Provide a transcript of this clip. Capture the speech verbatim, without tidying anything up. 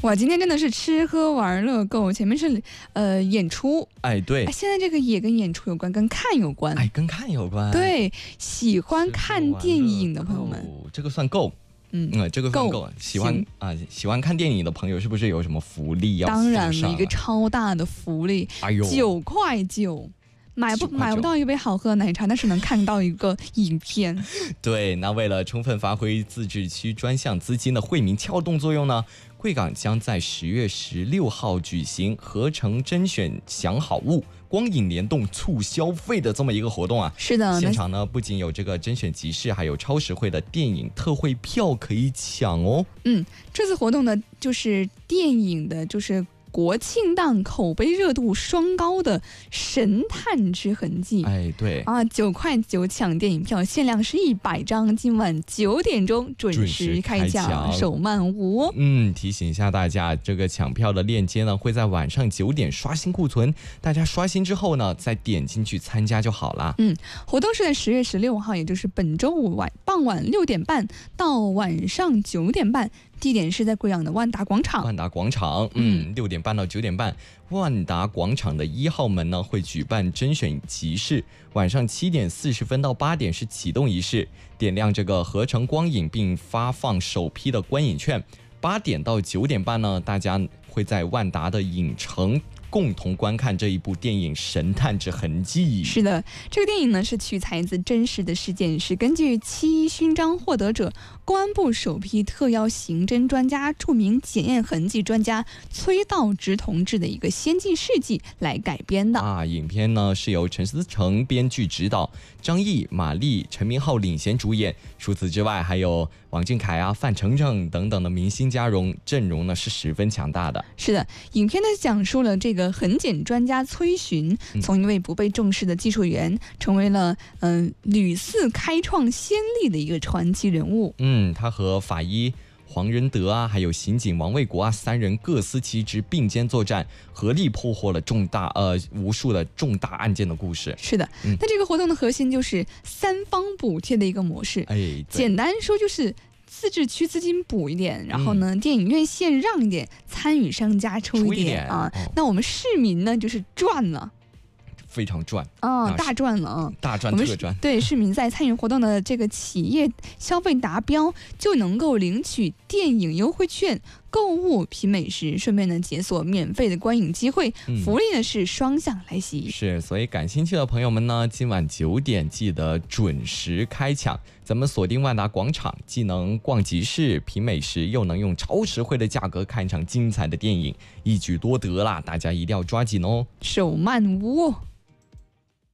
哇，今天真的是吃喝玩乐够，前面是呃演出， 哎对， 哎，现在这个也跟演出有关，跟看有关， 哎跟看有关。 对，喜欢看电影的朋友们， 哦、这个算够。 嗯, 嗯，这个算够。喜欢啊，喜欢看电影的朋友是不是有什么福利要、啊？ 当然了，一个超大的福利， 哎呦， 九块九。买不买不到一杯好喝的奶茶，但是能看到一个影片。 对，那为了充分发挥自治区专项资金的惠民撬动作用呢，贵港将在十月十六号举行合成甄选享好物光影联动促消费的这么一个活动啊。 是的， 现场呢不仅有这个甄选集市，还有超实惠的电影特惠票可以抢哦。 嗯，这次活动呢，就是电影的，就是国庆档口碑热度双高的《神探之痕迹》。 哎，对啊，九块九抢电影票，限量是一百张，今晚九点钟准时开抢，手慢无。 嗯，提醒一下大家，这个抢票的链接呢会在晚上九点刷新库存，大家刷新之后呢再点进去参加就好啦。 嗯，活动是在十月十六号，也就是本周五晚傍晚六点半到晚上九点半。地点是在贵阳的万达广场。 万达广场，嗯，六点半到九点半，万达广场的一号门呢会举办甄选集市，晚上七点四十分到八点是启动仪式，点亮这个合成光影并发放首批的观影券。八点到九点半呢，大家会在万达的影城共同观看这一部电影《神探之痕迹》。 是的，这个电影呢是取材自真实的事件，是根据七一勋章获得者、公安部首批特邀刑侦专家、著名检验痕迹专家崔道直同志的一个先进事迹来改编的啊。影片呢是由陈思诚编剧指导，张译、马丽、陈明昊领衔主演。除此之外，还有王俊凯啊、范丞丞等等的明星加盟，阵容呢是十分强大的。 是的，影片呢讲述了这个痕检专家崔寻从一位不被重视的技术员，成为了嗯、呃、屡次开创先例的一个传奇人物。 嗯，他和法医黄仁德啊，还有刑警王卫国啊，三人各司其职，并肩作战，合力破获了重大呃无数的重大案件的故事。 是的，嗯、那这个活动的核心就是三方补贴的一个模式。 哎， 简单说就是自治区资金补一点，然后呢，嗯、电影院线让一点，参与商家抽一点, 一点啊、 哦。 那我们市民呢，就是赚了。 非常赚啊、哦，大赚了啊！ 大赚特赚。 对，市民在参与活动的这个企业消费达标，就能够领取电影优惠券、购物品美食，顺便呢解锁免费的观影机会。嗯、福利呢是双向来袭。 是，所以感兴趣的朋友们呢，今晚九点记得准时开抢。咱们锁定万达广场，既能逛集市、品美食，又能用超实惠的价格看一场精彩的电影，一举多得啦！大家一定要抓紧哦， 手慢无。